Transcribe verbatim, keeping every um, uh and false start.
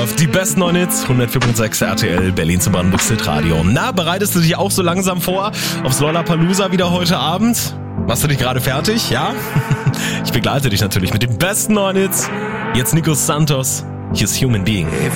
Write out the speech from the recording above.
läuft. Die besten neuen Hits, hundertvier Komma sechs R T L, Berlin zum Brandenburgs Hitradio. Na, bereitest du dich auch so langsam vor aufs Lollapalooza wieder heute Abend? Machst du dich gerade fertig, ja? Ich begleite dich natürlich mit den besten neuen Hits. Jetzt Nico Santos, hier ist Human Being.